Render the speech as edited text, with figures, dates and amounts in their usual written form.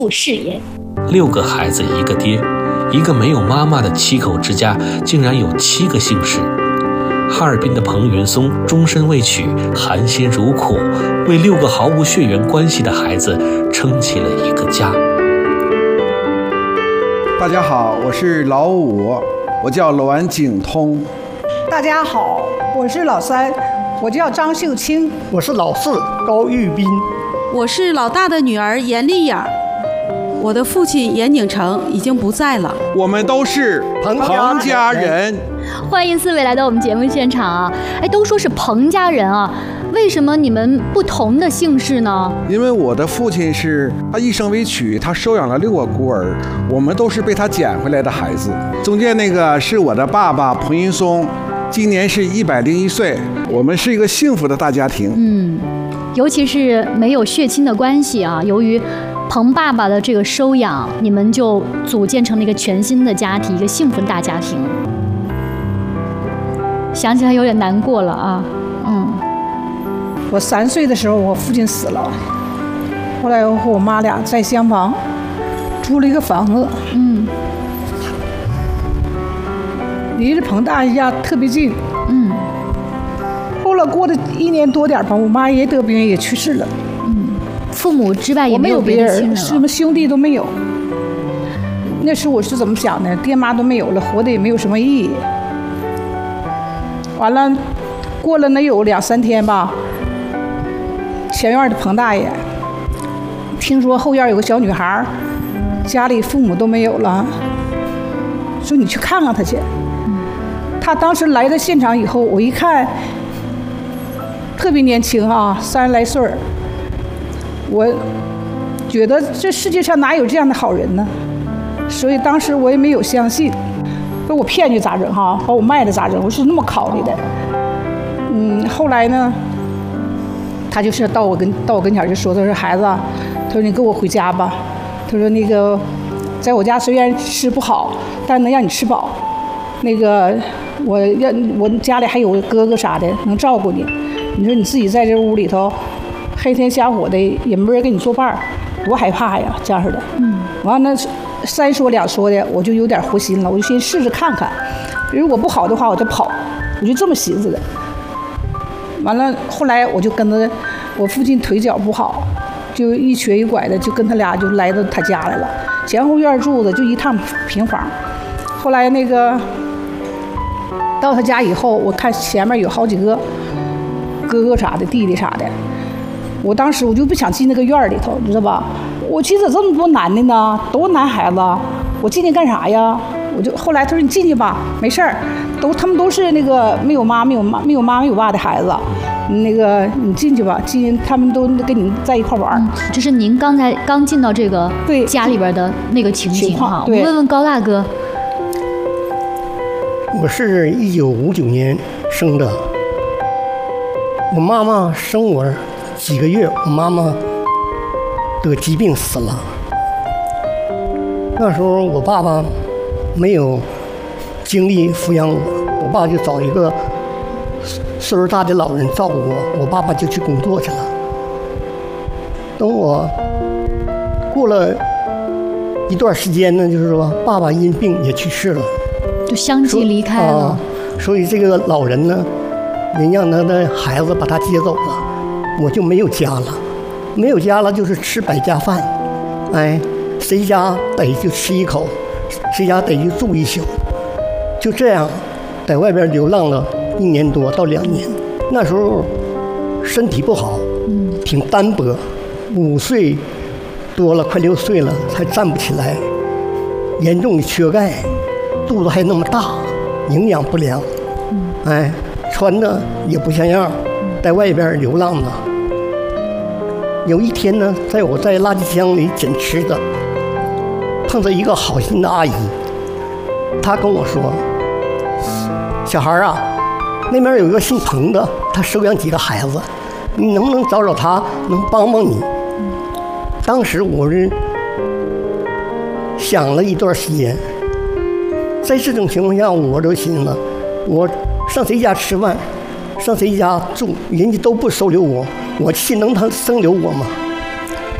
誓言。 6个孩子一个爹，一个没有妈妈的7口之家，竟然有7个姓氏。哈尔滨的彭云松终身未娶，含辛茹苦，为6个毫无血缘关系的孩子撑起了一个家。 大家好，我是老5，我叫栾景通。 大家好，我是老3，我叫张秀清。 我是老4，高玉斌。 我是老大的女儿严丽雅。我的父亲严景成已经不在了。 我们都是彭家人。 欢迎4位来到我们节目现场啊！都说是彭家人啊，为什么你们不同的姓氏呢？ 因为我的父亲他一生未娶，他收养了6个孤儿，我们都是被他捡回来的孩子。中间那个是我的爸爸彭云松，今年是101岁，我们是一个幸福的大家庭。 尤其是没有血亲的关系啊，由于彭爸爸的这个收养，你们就组建成了一个全新的家庭，一个幸福的大家庭。想起来有点难过了啊。 我3岁的时候，我父亲死了，后来我和我妈俩在厢房租了一个房子，离着彭大爷家特别近。后来过了1年多点吧，我妈也得病也去世了。 父母之外也没有别人， 亲人了， 什么兄弟都没有。那时候我是怎么想的？爹妈都没有了，活的也没有什么意义。完了，过了能有2、3天吧，前院的彭大爷听说后院有个小女孩，家里父母都没有了，说你去看看她去。他当时来到现场以后，我一看，特别年轻啊，30来岁儿。我觉得这世界上哪有这样的好人呢？所以当时我也没有相信，说我骗你咋整哈？把我卖了咋整？我是那么考虑的。后来呢，他就是到我跟前就说，他说孩子，他说你跟我回家吧，他说那个在我家虽然吃不好，但能让你吃饱。那个我家里还有哥哥啥的能照顾你，你说你自己在这屋里头黑天瞎火的也没人给你作伴，多害怕呀，这样似的。完了3说2说的，我就有点活心了，我就先试试看看，如果不好的话我就跑，我就这么寻思的。完了后来我就跟着我父亲腿脚不好，就一瘸一拐的，就跟他俩就来到他家来了，前后院住的就一趟平房。后来那个到他家以后，我看前面有好几个哥哥啥的，弟弟啥的。我当时我就不想进那个院里头，你知道吧？我去，咋这么多男的呢？都是男孩子，我进去干啥呀？后来他说你进去吧，没事儿，他们都是那个没有妈没有爸的孩子，那个你进去吧，他们都跟你在一块玩。 这是您刚进到这个家里边的那个情景哈。我问问高大哥， 我是1959年生的，我妈妈生我几个月，我妈妈得疾病死了。那时候我爸爸没有精力抚养我，我爸就找一个岁数大的老人照顾我爸爸就去工作去了。等我过了一段时间呢，就是说爸爸因病也去世了， 就相继离开了。 所以这个老人呢，人让他的孩子把他接走了，我就没有家了。没有家了就是吃百家饭，谁家逮就吃一口，谁家逮就住一宿，就这样在外边流浪了1年多到2年。那时候身体不好，挺单薄，5岁多了，快6岁了才站不起来，严重的缺钙，肚子还那么大，营养不良，穿的也不像样，在外边流浪呢。有一天呢，我在垃圾箱里捡吃的，碰到一个好心的阿姨，她跟我说：“小孩啊，那边有一个姓彭的，他收养几个孩子，你能不能找找他，能帮帮你？”当时我是想了一段时间，在这种情况下，我就寻思，我上谁家吃饭，上谁家住，人家都不收留我，我心能他收留我吗？